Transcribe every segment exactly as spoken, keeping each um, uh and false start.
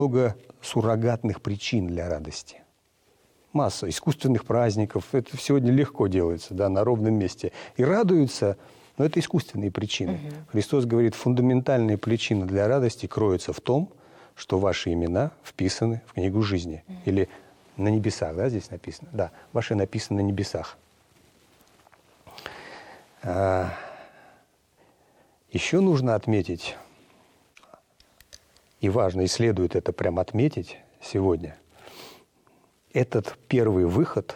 много суррогатных причин для радости. Масса искусственных праздников. Это сегодня легко делается, да, на ровном месте. И радуются, но это искусственные причины. Угу. Христос говорит, фундаментальная причина для радости кроется в том, что ваши имена вписаны в книгу жизни. Угу. Или на небесах, да, здесь написано? Да, ваши написаны на небесах. А, еще нужно отметить, и важно, и следует это прям отметить сегодня, этот первый выход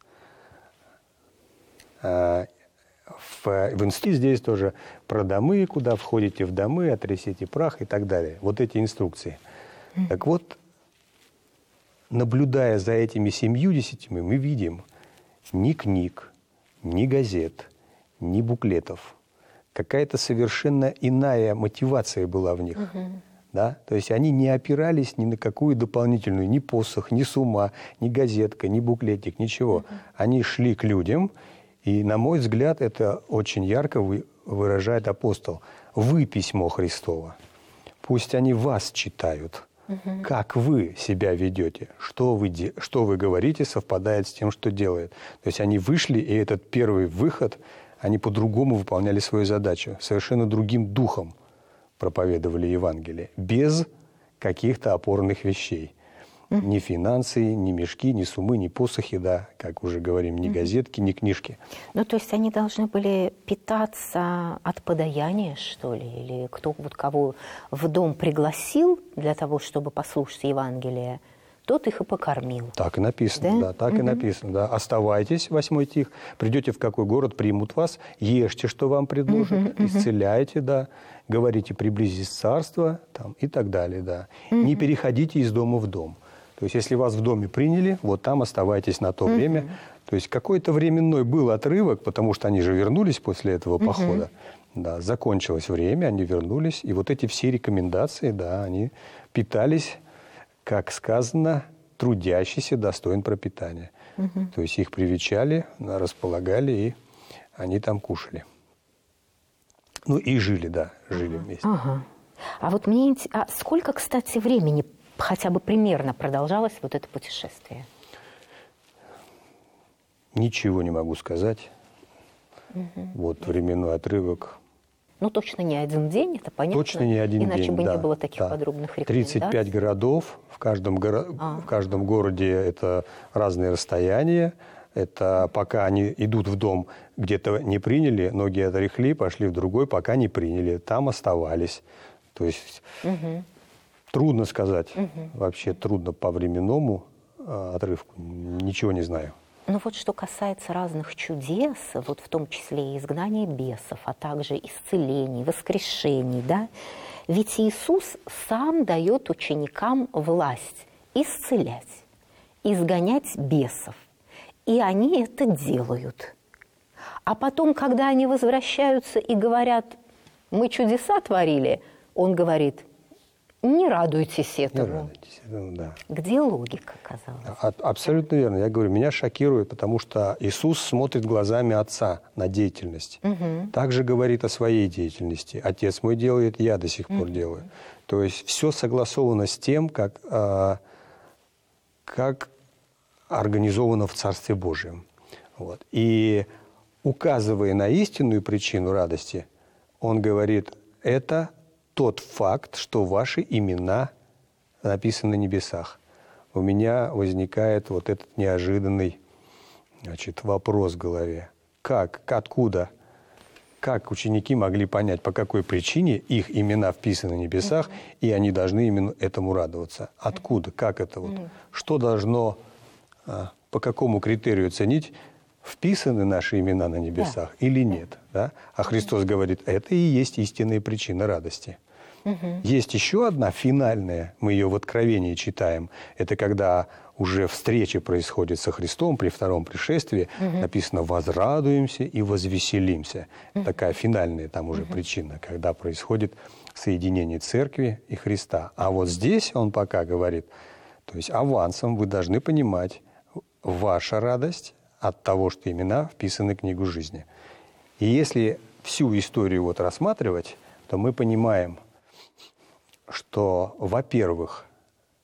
э, в, в инструкции здесь тоже про домы, куда входите в домы, отрясите прах и так далее. Вот эти инструкции. Mm-hmm. Так вот, наблюдая за этими семью-десятью, мы видим ни книг, ни газет, ни буклетов. Какая-то совершенно иная мотивация была в них. Mm-hmm. Да? То есть они не опирались ни на какую дополнительную, ни посох, ни сумма, ни газетка, ни буклетик, ничего. Mm-hmm. Они шли к людям, и, на мой взгляд, это очень ярко выражает апостол. Вы письмо Христово. Пусть они вас читают. Mm-hmm. Как вы себя ведете, что вы, де- что вы говорите, совпадает с тем, что делают. То есть они вышли, и этот первый выход, они по-другому выполняли свою задачу, совершенно другим духом проповедовали Евангелие, без каких-то опорных вещей. Mm-hmm. Ни финансы, ни мешки, ни суммы, ни посохи, да, как уже говорим, ни mm-hmm. газетки, ни книжки. Ну, то есть они должны были питаться от подаяния, что ли? Или кто, вот кого в дом пригласил для того, чтобы послушать Евангелие, тот их и покормил. Так и написано, да, да так mm-hmm. и написано, да. Оставайтесь, восьмой стих, придете в какой город, примут вас, ешьте, что вам предложат, mm-hmm. исцеляйте, да, говорите, приблизись царство, там, и так далее, да. Mm-hmm. Не переходите из дома в дом. То есть, если вас в доме приняли, вот там оставайтесь на то mm-hmm. время. То есть, какой-то временной был отрывок, потому что они же вернулись после этого mm-hmm. похода. Да, закончилось время, они вернулись, и вот эти все рекомендации, да, они питались, как сказано, трудящийся достоин пропитания. Угу. То есть их привечали, располагали, и они там кушали. Ну и жили, да, жили ага. вместе. Ага. А вот мне интересно, а сколько, кстати, времени хотя бы примерно продолжалось вот это путешествие? Ничего не могу сказать. Угу. Вот временной отрывок. Ну, точно не один день, это понятно. Точно не один Иначе день, бы да, не было таких да. подробных рекомендаций. тридцать пять городов, в каждом, горо... а. в каждом городе это разные расстояния. Это пока они идут в дом, где-то не приняли, ноги отряхли, пошли в другой, пока не приняли, там оставались. То есть угу. трудно сказать, угу. вообще трудно по временному э, отрывку, ничего не знаю. Ну вот что касается разных чудес, вот в том числе и изгнания бесов, а также исцелений, воскрешений, да, ведь Иисус сам дает ученикам власть исцелять, изгонять бесов. И они это делают. А потом, когда они возвращаются и говорят, мы чудеса творили, он говорит, не радуйтесь этому. Не радуйтесь этому, да. Где логика, казалось? А, абсолютно верно. Я говорю, меня шокирует, потому что Иисус смотрит глазами Отца на деятельность. Угу. Также говорит о своей деятельности. Отец мой делает, я до сих пор угу. делаю. То есть все согласовано с тем, как, а, как организовано в Царстве Божьем. Вот. И указывая на истинную причину радости, он говорит, это тот факт, что ваши имена написаны на небесах. У меня возникает вот этот неожиданный, значит, вопрос в голове. Как, откуда, как ученики могли понять, по какой причине их имена вписаны на небесах, mm-hmm. и они должны именно этому радоваться? Откуда, как это вот? Mm-hmm. Что должно, по какому критерию оценить, вписаны наши имена на небесах yeah. или нет? Да? А Христос mm-hmm. говорит, это и есть истинная причина радости. Угу. Есть еще одна финальная, мы ее в Откровении читаем. Это когда уже встреча происходит со Христом при втором пришествии. Угу. Написано «возрадуемся и возвеселимся». Угу. Такая финальная там уже угу. причина, когда происходит соединение Церкви и Христа. А вот здесь он пока говорит, то есть авансом вы должны понимать, ваша радость от того, что имена вписаны в книгу жизни. И если всю историю вот рассматривать, то мы понимаем, что, во-первых,